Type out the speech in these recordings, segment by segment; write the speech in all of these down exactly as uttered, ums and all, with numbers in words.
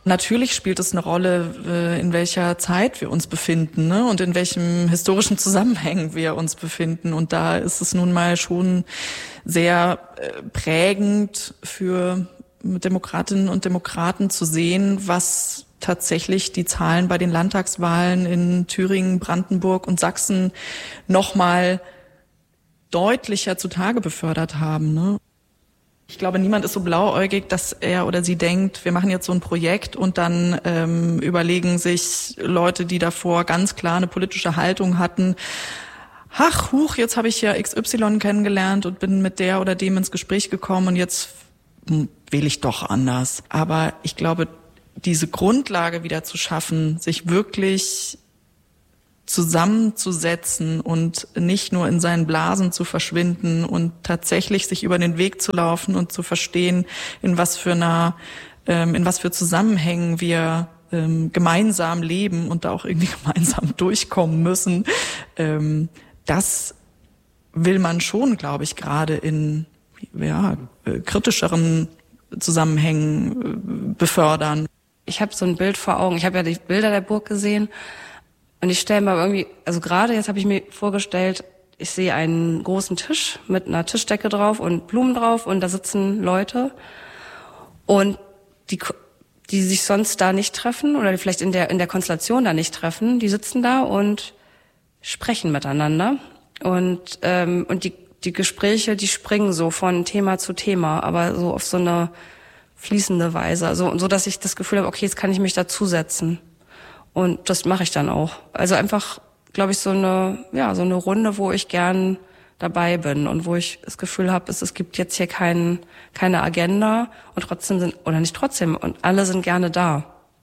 Natürlich spielt es eine Rolle, in welcher Zeit wir uns befinden, ne? Und in welchem historischen Zusammenhang wir uns befinden. Und da ist es nun mal schon sehr prägend für Demokratinnen und Demokraten zu sehen, was tatsächlich die Zahlen bei den Landtagswahlen in Thüringen, Brandenburg und Sachsen nochmal deutlicher zutage befördert haben, ne? Ich glaube, niemand ist so blauäugig, dass er oder sie denkt, wir machen jetzt so ein Projekt und dann ähm, überlegen sich Leute, die davor ganz klar eine politische Haltung hatten, ach, huch, jetzt habe ich ja X Y kennengelernt und bin mit der oder dem ins Gespräch gekommen und jetzt hm, wähle ich doch anders. Aber ich glaube, diese Grundlage wieder zu schaffen, sich wirklich zusammenzusetzen und nicht nur in seinen Blasen zu verschwinden und tatsächlich sich über den Weg zu laufen und zu verstehen, in was für einer, ähm, in was für Zusammenhängen wir ähm, gemeinsam leben und da auch irgendwie gemeinsam durchkommen müssen. Ähm, das will man schon, glaube ich, gerade in ja, äh, kritischeren Zusammenhängen äh, befördern. Ich habe so ein Bild vor Augen. Ich habe ja die Bilder der Burg gesehen. Und ich stelle mir irgendwie, also gerade jetzt habe ich mir vorgestellt, ich sehe einen großen Tisch mit einer Tischdecke drauf und Blumen drauf und da sitzen Leute und die, die sich sonst da nicht treffen oder die vielleicht in der in der Konstellation da nicht treffen, die sitzen da und sprechen miteinander und ähm, und die die Gespräche, die springen so von Thema zu Thema, aber so auf so eine fließende Weise, also so dass ich das Gefühl habe, okay, jetzt kann ich mich dazusetzen. Und das mache ich dann auch. Also einfach, glaube ich, so eine, ja, so eine Runde, wo ich gern dabei bin und wo ich das Gefühl habe, es, es gibt jetzt hier kein, keine Agenda und trotzdem sind, oder nicht trotzdem, und alle sind gerne da.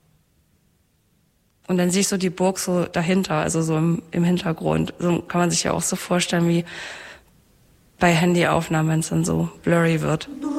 Und dann sehe ich so die Burg so dahinter, also so im, im Hintergrund. So kann man sich ja auch so vorstellen wie bei Handyaufnahmen, wenn es dann so blurry wird.